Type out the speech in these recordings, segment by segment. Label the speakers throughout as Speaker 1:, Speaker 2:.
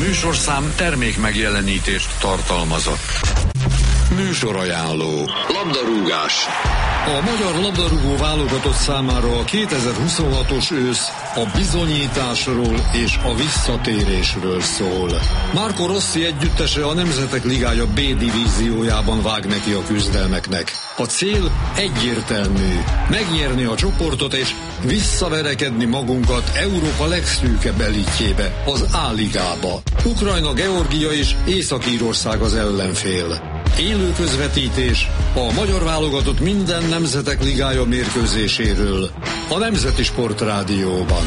Speaker 1: műsorszám termék megjelenítést tartalmazott. Műsorajánló. Labdarúgás. A magyar labdarúgó válogatott számára a 2026-os ősz a bizonyításról és a visszatérésről szól. Marco Rossi együttese a Nemzetek Ligája B divíziójában vág neki a küzdelmeknek. A cél egyértelmű: megnyerni a csoportot és visszaverekedni magunkat Európa legszűkebb elitjébe, az A-ligába. Ukrajna, Georgia és Észak-Írország az ellenfél. Élő közvetítés a magyar válogatott minden Nemzetek Ligája mérkőzéséről a Nemzeti Sport Rádióban.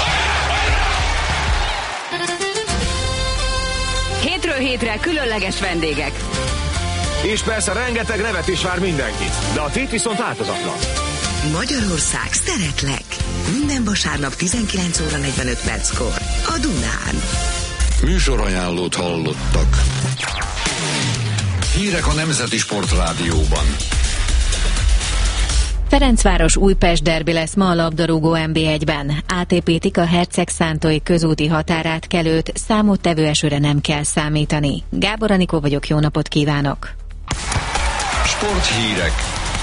Speaker 2: Hétről hétre különleges vendégek.
Speaker 3: És persze rengeteg nevetés vár mindenkit, de a tét viszont változatlan.
Speaker 4: Magyarország, szeretlek! Minden vasárnap 19 óra 45 perckor a Dunán.
Speaker 1: Műsorajánlót hallottak. Hírek a Nemzeti Sport Rádióban.
Speaker 5: Ferencváros Újpest derbi lesz ma a labdarúgó NB1-ben. Átépítik a Hercegszántói közúti határátkelőt, számottevő esőre nem kell számítani. Gábor Anikó vagyok, jó napot kívánok!
Speaker 1: Sporthírek.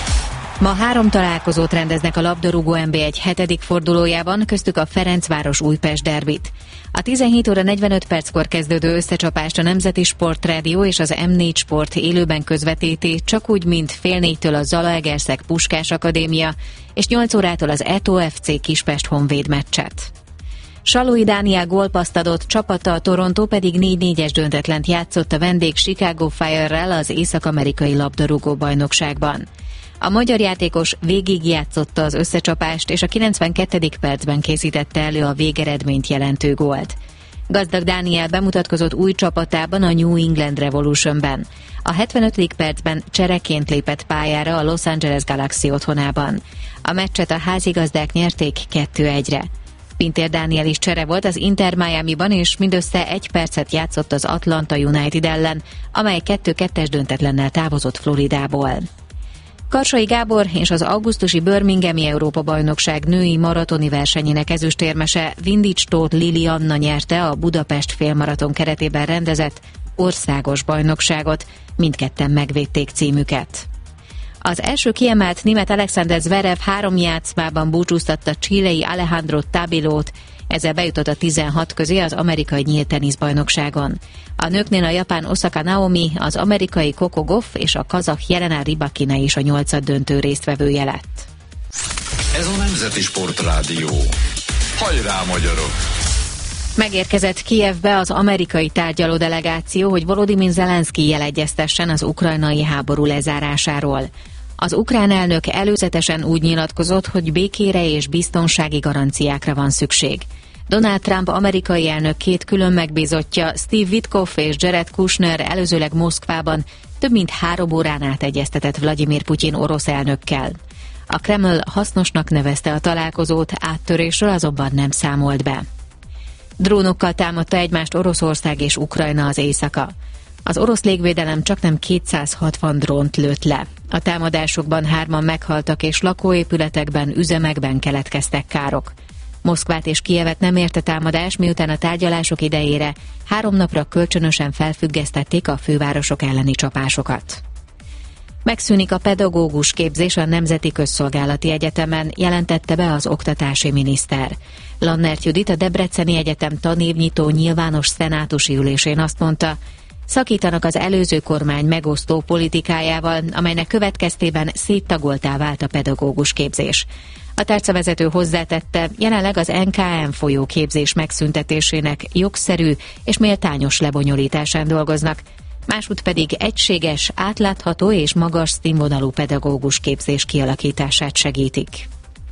Speaker 5: Ma 3 találkozót rendeznek a labdarúgó NB1 7. fordulójában, köztük a Ferencváros Újpest derbit. A 17 óra 45 perckor kezdődő összecsapást a Nemzeti Sport Rádió és az M4 Sport élőben közvetíti, csak úgy, mint fél 4-től a Zalaegerszeg Puskás Akadémia, és 8 órától az Eto FC Kispest Honvéd meccset. Salói Dániel gólpasszt adott csapata, a Toronto pedig 4-4-es döntetlent játszott a vendég Chicago Fire-rel az észak-amerikai labdarúgó bajnokságban. A magyar játékos végigjátszotta az összecsapást, és a 92. percben készítette elő a végeredményt jelentő gólt. Gazdag Dániel bemutatkozott új csapatában, a New England Revolutionben. A 75. percben csereként lépett pályára a Los Angeles Galaxy otthonában. A meccset a házigazdák nyerték 2-1-re. Pintér Dániel is csere volt az Inter Miamiban, és mindössze 1 percet játszott az Atlanta United ellen, amely 2-2-es döntetlennel távozott Floridából. Karsai Gábor és az augusztusi Birminghami Európa-bajnokság női maratoni versenyének ezüstérmese Vindics Tóth Lili Anna nyerte a Budapest félmaraton keretében rendezett országos bajnokságot, mindketten megvédték címüket. Az első kiemelt német Alexander Zverev 3 játszmában búcsúztatta chilei Alejandro Tabilót, ezzel bejutott a 16 közé az amerikai nyílt teniszbajnokságon. A nőknél a japán Osaka Naomi, az amerikai Coco Gauff és a kazah Jelena Rybakina is a 8. döntő résztvevője lett.
Speaker 1: Ez a Nemzeti Sport Rádió. Hajrá, magyarok!
Speaker 5: Megérkezett Kijevbe az amerikai tárgyaló delegáció, hogy Volodymyr Zelenszky jelegyeztessen az ukrajnai háború lezárásáról. Az ukrán elnök előzetesen úgy nyilatkozott, hogy békére és biztonsági garanciákra van szükség. Donald Trump amerikai elnök 2 külön megbízottja, Steve Witkoff és Jared Kushner előzőleg Moszkvában több mint 3 órán át egyeztetett Vladimir Putyin orosz elnökkel. A Kreml hasznosnak nevezte a találkozót, áttörésről azonban nem számolt be. Drónokkal támadta egymást Oroszország és Ukrajna az éjszaka. Az orosz légvédelem csaknem 260 drónt lőtt le. A támadásokban 3-an meghaltak, és lakóépületekben, üzemekben keletkeztek károk. Moszkvát és Kijevet nem érte támadás, miután a tárgyalások idejére 3 napra kölcsönösen felfüggesztették a fővárosok elleni csapásokat. Megszűnik a pedagógus képzés a Nemzeti Közszolgálati Egyetemen, jelentette be az oktatási miniszter. Lannert Judit, a Debreceni Egyetem tanévnyitó nyilvános szenátusi ülésén azt mondta, szakítanak az előző kormány megosztó politikájával, amelynek következtében széttagoltá vált a pedagógus képzés. A tárcavezető hozzátette, jelenleg az NKM folyó képzés megszüntetésének jogszerű és méltányos lebonyolításán dolgoznak, másút pedig egységes, átlátható és magas színvonalú pedagógus képzés kialakítását segítik.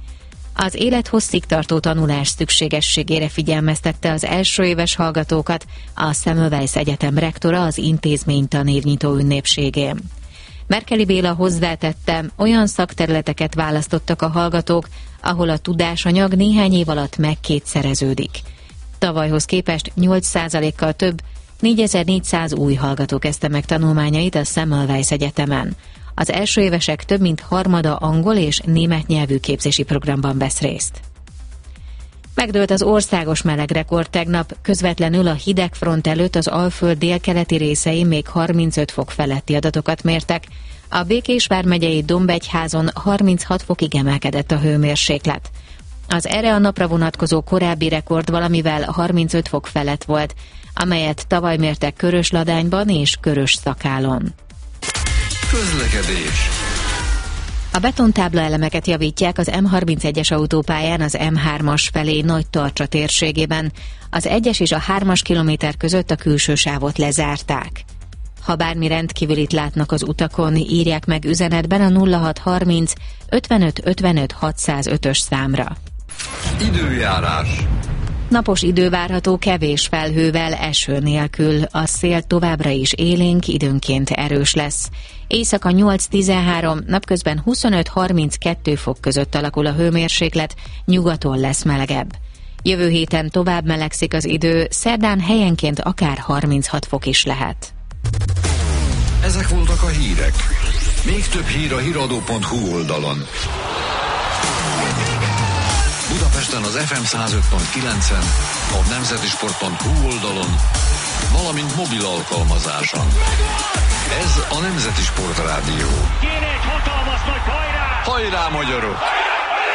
Speaker 5: Az élethosszig tartó tanulás szükségességére figyelmeztette az első éves hallgatókat a Semmelweis Egyetem rektora az intézmény tanévnyitó ünnepségén. Merkeli Béla hozzátette, olyan szakterületeket választottak a hallgatók, ahol a tudásanyag néhány év alatt megkétszereződik. Tavalyhoz képest 8%-kal több, 4400 új hallgató kezdte meg tanulmányait a Semmelweis Egyetemen. Az első évesek több mint harmada angol és német nyelvű képzési programban vesz részt. Megdőlt az országos melegrekord tegnap, közvetlenül a hidegfront előtt az Alföld délkeleti részei még 35 fok feletti adatokat mértek. A Békés vármegyei Dombegyházon 36 fokig emelkedett a hőmérséklet. Az erre a napra vonatkozó korábbi rekord valamivel 35 fok felett volt, amelyet tavaly mértek Körösladányban és Körösszakálon.
Speaker 1: Közlekedés.
Speaker 5: A betontábla elemeket javítják az M31-es autópályán az M3-as felé Nagy-Tarcsa térségében. Az 1-es és a 3-as kilométer között a külső sávot lezárták. Ha bármi rendkívülit látnak az utakon, írják meg üzenetben a 0630 55 55 605-ös számra.
Speaker 1: Időjárás.
Speaker 5: Napos idő várható kevés felhővel, eső nélkül, a szél továbbra is élénk, időnként erős lesz. Éjszaka 8-13, napközben 25-32 fok között alakul a hőmérséklet, nyugaton lesz melegebb. Jövő héten tovább melegszik az idő, szerdán helyenként akár 36 fok is lehet.
Speaker 1: Ezek voltak a hírek. Még több hír a hiradó.hu oldalon. Budapesten az FM 105.9-en, a nemzetisport.hu oldalon, valamint mobil alkalmazáson. Ez a Nemzeti Sport Rádió.
Speaker 3: Kéne egy hatalmas nagy hajrá!
Speaker 1: Hajrá, magyarok!